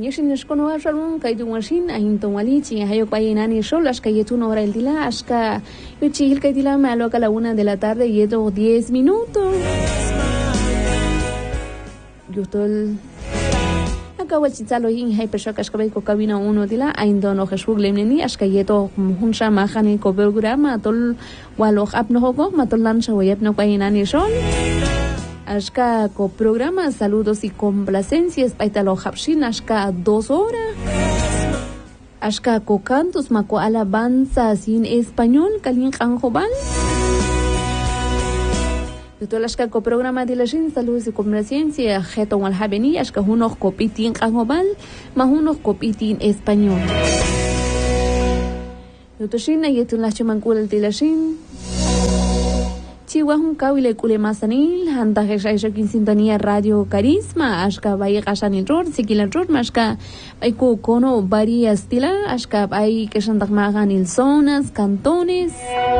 Yeshin nishkono ashalun kaidu washin ahinton walichi hayok bayinani shol ashka yetun hora el dila ashka yuchihil kaidila malo a la 1 de la tarde yeto 10 minutos. Yutol akawachitsalo hin hay pesha kashkabay ko kabina 1 dila aindono khashug lemneni ashka yeto hunsha mahani ko programa tol walo apno hogo matolan shawayap no bayinani shol. Ashka co programa saludos y complacencias paitalo hapshin ashka 2 horas. Ashka co cantos mako alabanzas en español kalin kanjobal. Yutol ashka co programa de la shin saludos y complacencias jeto wal habeni ashka hunok kopitin kanjobal ma hunok kopitin español. Yutoshin ayetun la chamankul de la shin Chihuahua kawile kule masanil handa geshaisha kin sintonía radio carisma ashka bai gasani ror sikila ror mashka bai ko kono varias tila ashka bai que shandak maganil zonas cantones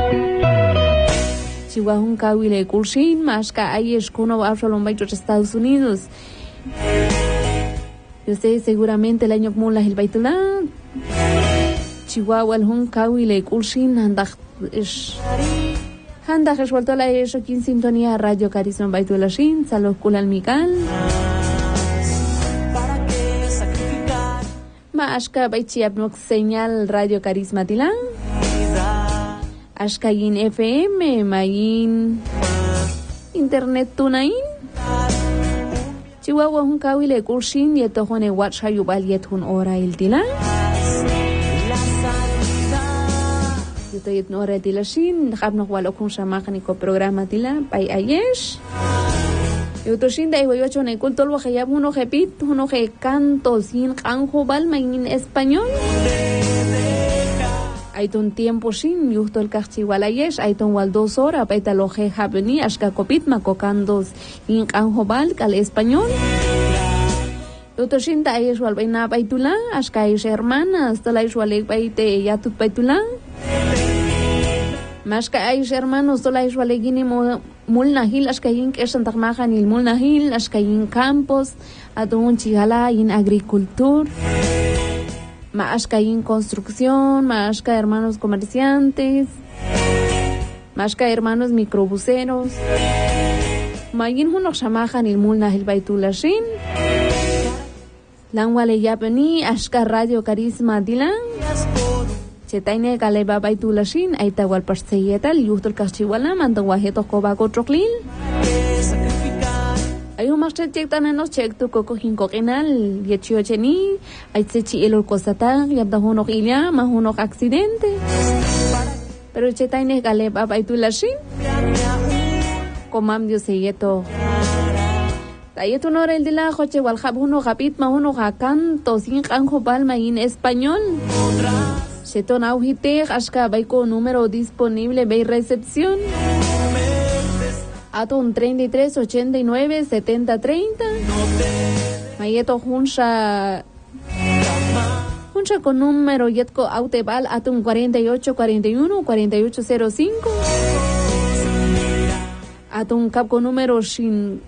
Chihuahua kawile kulshin mashka ay es kono afshalom bai los Estados Unidos. Yo sé seguramente el año como la el baitula Chihuahua el hun kawile kulshin handa es Handa resuelto la eso aquí en sintonía radio carisma baituela shin saludos kulal mikal ma ashka baichi abnok señal radio carisma tilan ashka in FM main internet tunain Chihuahua hun kawile kurshin yeto hone watch hayubal yetun ora il tilan Yutayet nora tilashin habno walo kun shamakani ko programa tila pai ayesh Yutoshin dai wayo chone kultol wa khayab uno repit uno ge canto sin kanjo balma en español Aiton tiempo shin yutol kachi wala ayesh aiton wal 2 horas paita lo ge habni ashka kopit makokandos in kanjo bal kal español Yutoshin dai ayesh wal baina paitula ashka is hermanas talai wale paite yatut paitula Mashka ay hermanos tola iswalegini mulnahil ashkayin kesantak makan il mulnahil ashkayin campos atun chigala in agricultura ma ashkayin construcción ma ashka hermanos comerciantes ma ashka hermanos microbuseros ma yin hunok shamakan il mulnahil baitulashin langwale yapeni ashka radio carisma dilan Chetaine galeba baitulashin aita wal parseyetal yuhtul kachiwala mando waheto kobago troklil ayu marche chektane nos chektu koko hinko kenal yechio cheni aitsechi elol kosata yabda honok ilya ma honok accidente pero chetaine galeba baitulashin komam dio seyeto Tayeto nora el dila joche wal jabuno gapit ma hono gakanto sin kanjo palma en español Seton aujite ashka baiko número disponible bei recepción Aton 33 89 70 30 Mayeto hunsha con número yetko autebal aton 48 41 48 05 Aton cap con número shin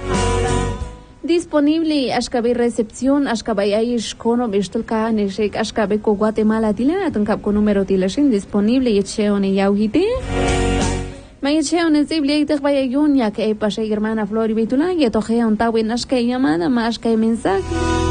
Disponible ashkabe recepción ashkabe aish kono bestulka neshek ashkabe ko Guatemala tila atankap ko número tilashin disponible yecheone yauhite ma yecheone zible itakbaya yunya que pashe hermana Flori Betula yetoje un tawen ashkay llamada ma ashkay mensaje